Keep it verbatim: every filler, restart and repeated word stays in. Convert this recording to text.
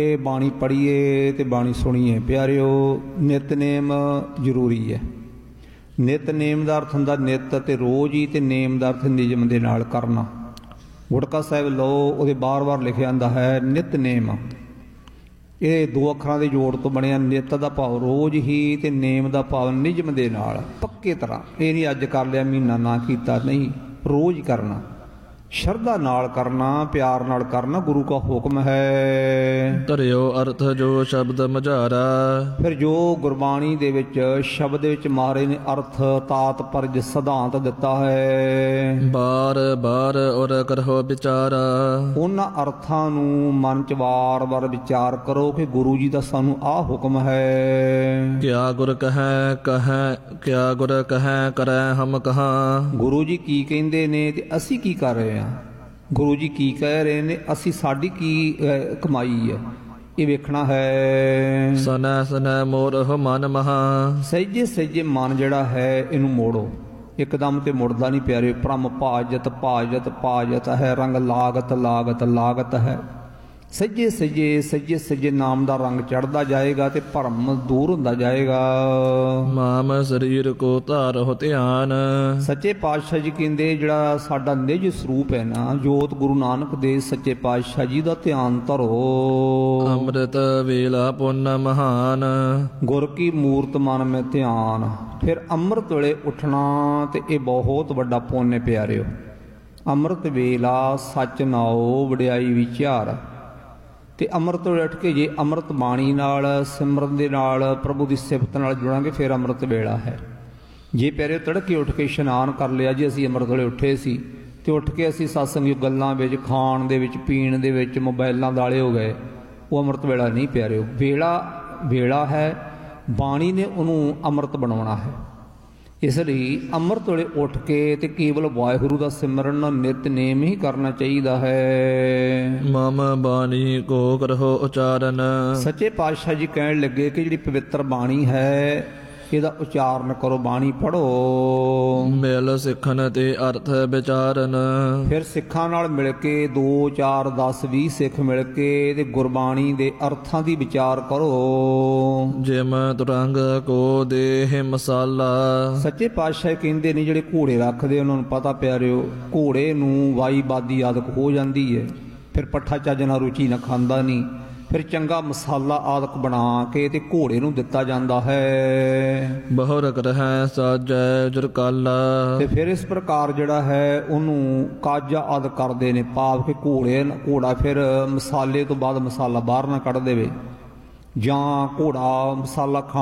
ਬਾਣੀ ਪੜ੍ਹੀਏ ਤੇ ਬਾਣੀ ਸੁਣੀਏ। ਪਿਆਰਿਓ, ਨਿਤਨੇਮ ਜ਼ਰੂਰੀ ਹੈ। ਨਿਤਨੇਮ ਦਾ ਅਰਥ ਹੁੰਦਾ ਨਿਤ ਅਤੇ ਰੋਜ਼ ਹੀ, ਤੇ ਨੇਮ ਦਾ ਅਰਥ ਨਿਯਮ ਦੇ ਨਾਲ ਕਰਨਾ। ਗੁਟਕਾ ਸਾਹਿਬ ਲਓ, ਉਹਦੇ ਬਾਰ-ਬਾਰ ਲਿਖਿਆ ਜਾਂਦਾ ਹੈ ਨਿਤਨੇਮ। ਇਹ ਦੋ ਅੱਖਰਾਂ ਦੇ ਜੋੜ ਤੋਂ ਬਣਿਆ। ਨਿਤ ਦਾ ਭਾਵ ਰੋਜ਼ ਹੀ, ਤੇ ਨੇਮ ਦਾ ਭਾਵ ਨਿਯਮ ਦੇ ਨਾਲ, ਪੱਕੇ ਤਰ੍ਹਾਂ। ਇਹ ਨਹੀਂ ਅੱਜ ਕਰ ਲਿਆ ਮਹੀਨਾ ਨਾ ਕੀਤਾ, ਨਹੀਂ, ਰੋਜ਼ ਕਰਨਾ, ਸ਼ਰਧਾ ਨਾਲ ਕਰਨਾ, ਪਿਆਰ ਨਾਲ ਕਰਨਾ। ਗੁਰੂ ਕਾ ਹੁਕਮ ਹੈ। ਧਰਿਓ ਅਰਥ ਜੋ ਸ਼ਬਦ ਮਝਾਰਾ। ਫਿਰ ਜੋ ਗੁਰਬਾਣੀ ਦੇ ਵਿੱਚ ਸ਼ਬਦ ਵਿੱਚ ਮਹਾਰਾਜ ਨੇ ਅਰਥ, ਤਾਤ ਪਰਜ ਸਿਧਾਂਤ ਦਿੱਤਾ ਹੈ, ਬਾਰ ਬਾਰ ਔਰ ਕਰੋ ਵਿਚਾਰਾ। ਉਹਨਾਂ ਅਰਥਾਂ ਨੂੰ ਮਨ ਚ ਵਾਰ-ਵਾਰ ਵਿਚਾਰ ਕਰੋ ਕਿ ਗੁਰੂ ਜੀ ਦਾ ਸਾਨੂੰ ਆਹ ਹੁਕਮ ਹੈ। ਕਿਆ ਗੁਰ ਕਹੈ ਕਹੈ ਕਿਆ ਗੁਰ ਕਹੈ ਕਰੈ ਹਮ ਕਹਾਂ। ਗੁਰੂ ਜੀ ਕੀ ਕਹਿੰਦੇ ਨੇ ਤੇ ਅਸੀਂ ਕੀ ਕਰ ਰਹੇ ਹਾਂ। ਗੁਰੂ ਜੀ ਕੀ ਕਹਿ ਰਹੇ ਨੇ, ਅਸੀਂ ਸਾਡੀ ਕੀ ਕਮਾਈ ਹੈ, ਇਹ ਵੇਖਣਾ ਹੈ। ਸਨੈ ਸਨੈ ਮੋਰਹੁ ਮਨ ਮਹਾ। ਸਹਿਜੇ ਸਹਿਜੇ ਮਨ ਜਿਹੜਾ ਹੈ ਇਹਨੂੰ ਮੋੜੋ, ਇੱਕਦਮ ਤੇ ਮੁੜਦਾ ਨਹੀਂ ਪਿਆਰੇ। ਭ੍ਰਮ ਭਾਜਤ ਭਾਜਤ ਭਾਜਤ ਹੈ, ਰੰਗ ਲਾਗਤ ਲਾਗਤ ਲਾਗਤ ਹੈ। ਸੱਜੇ ਸੱਜੇ ਸੱਜੇ ਸੱਜੇ ਨਾਮ ਦਾ ਰੰਗ ਚੜ੍ਹਦਾ ਜਾਏਗਾ ਤੇ ਭਰਮ ਦੂਰ ਹੁੰਦਾ ਜਾਏਗਾ। ਮਾਮ ਸਰੀਰ ਕੋ ਧਾਰਹੁ ਧਿਆਨ। ਸੱਚੇ ਪਾਤਸ਼ਾਹ ਜੀ ਕਹਿੰਦੇ ਜਿਹੜਾ ਸਾਡਾ ਨਿਜ ਸਰੂਪ ਹੈ ਨਾ, ਜੋਤ ਗੁਰੂ ਨਾਨਕ ਦੇ ਸੱਚੇ ਪਾਤਸ਼ਾਹ ਜੀ ਦਾ ਧਿਆਨ ਧਰੋ। ਅੰਮ੍ਰਿਤ ਵੇਲਾ ਪੁੰਨ ਮਹਾਨ। ਗੁਰ ਕੀ ਮੂਰਤ ਮਨ ਮੈਂ ਧਿਆਨ। ਫਿਰ ਅੰਮ੍ਰਿਤ ਵੇਲੇ ਉੱਠਣਾ ਤੇ ਇਹ ਬਹੁਤ ਵੱਡਾ ਪੁੰਨ ਹੈ ਪਿਆਰਿਓ। ਅੰਮ੍ਰਿਤ ਵੇਲਾ ਸੱਚ ਨਾਓ ਵਡਿਆਈ ਵਿਚਾਰ। ਤੇ ਅੰਮ੍ਰਿਤ ਵੇਲੇ ਉੱਠ ਕੇ ਜੇ ਅੰਮ੍ਰਿਤ ਬਾਣੀ ਨਾਲ, ਸਿਮਰਨ ਦੇ ਨਾਲ, ਪ੍ਰਭੂ ਦੀ ਸਿਫਤ ਨਾਲ ਜੁੜਾਂਗੇ, ਫਿਰ ਅੰਮ੍ਰਿਤ ਵੇਲਾ ਹੈ। ਜੇ ਪਿਆਰੇ ਤੜਕੇ ਉੱਠ ਕੇ ਇਸ਼ਨਾਨ ਕਰ ਲਿਆ, ਜੇ ਅਸੀਂ ਅੰਮ੍ਰਿਤ ਵੇਲੇ ਉੱਠੇ ਸੀ ਤੇ ਉੱਠ ਕੇ ਅਸੀਂ ਸਤਸੰਗ ਗੱਲਾਂ ਵਿੱਚ, ਖਾਣ ਦੇ ਵਿੱਚ, ਪੀਣ ਦੇ ਵਿੱਚ, ਮੋਬਾਈਲਾਂ ਵਾਲੇ ਹੋ ਗਏ, ਉਹ ਅੰਮ੍ਰਿਤ ਵੇਲਾ ਨਹੀਂ ਪਿਆਰਿਓ। ਵੇਲਾ ਵੇਲਾ ਹੈ, ਬਾਣੀ ਨੇ ਉਹਨੂੰ ਅੰਮ੍ਰਿਤ ਬਣਾਉਣਾ ਹੈ। ਇਸ ਲਈ ਅੰਮ੍ਰਿਤ ਵੇਲੇ ਉੱਠ ਕੇ ਤੇ ਕੇਵਲ ਵਾਹਿਗੁਰੂ ਦਾ ਸਿਮਰਨ, ਨਿਤਨੇਮ ਹੀ ਕਰਨਾ ਚਾਹੀਦਾ ਹੈ। ਮਮ ਬਾਣੀ ਕੋ ਕਰਹੁ ਉਚਾਰਨ। ਸੱਚੇ ਪਾਤਸ਼ਾਹ ਜੀ ਕਹਿਣ ਲੱਗੇ ਕਿ ਜਿਹੜੀ ਪਵਿੱਤਰ ਬਾਣੀ ਹੈ ਇਹਦਾ ਉਚਾਰਨ ਕਰੋ, ਬਾਣੀ ਪੜ੍ਹੋ। ਮਿਲ ਸਿੱਖਣ ਤੇ ਅਰਥ ਵਿਚਾਰਨ। ਫਿਰ ਸਿੱਖਾਂ ਨਾਲ ਮਿਲ ਕੇ, ਦੋ ਚਾਰ ਦਸ ਵੀਹ ਸਿੱਖ ਮਿਲ ਕੇ ਤੇ ਗੁਰਬਾਣੀ ਦੇ ਅਰਥਾਂ ਦੀ ਵਿਚਾਰ ਕਰੋ। ਜਿਮ ਤੁਰੰਗ ਕੋ ਦੇਹ ਮਸਾਲਾ। ਸੱਚੇ ਪਾਤਸ਼ਾਹ ਕਹਿੰਦੇ ਨੇ ਜਿਹੜੇ ਘੋੜੇ ਰੱਖਦੇ ਉਹਨਾਂ ਨੂੰ ਪਤਾ ਪਿਆਰਿਓ, ਘੋੜੇ ਨੂੰ ਵਾਈ ਬਾਦੀ ਆਦਿਕ ਹੋ ਜਾਂਦੀ ਹੈ, ਫਿਰ ਪੱਠਾ ਚੱਜ ਨਾਲ ਰੁਚੀ ਨਾ ਖਾਂਦਾ ਨਹੀਂ, ਫਿਰ ਚੰਗਾ ਮਸਾਲਾ ਆਦਿਕ ਬਣਾ ਕੇ ਤੇ ਘੋੜੇ ਨੂੰ ਦਿੱਤਾ ਜਾਂਦਾ ਹੈ। ਬਹੁਰ ਕਰਹਿ ਸਾਜੈ ਜਰਕਾਲਾ। ਤੇ ਫਿਰ ਇਸ ਪ੍ਰਕਾਰ ਜਿਹੜਾ ਹੈ ਉਹਨੂੰ ਕਾਜਾ ਆਦਿ ਕਰਦੇ ਨੇ, ਭਾਵ ਕਿ ਘੋੜੇ ਘੋੜਾ ਫਿਰ ਮਸਾਲੇ ਤੋਂ ਬਾਅਦ ਮਸਾਲਾ ਬਾਹਰ ਨਾ ਕੱਢ ਦੇਵੇ, ਜਾਂ ਘੋੜਾ ਮਸਾਲਾ ਖਾ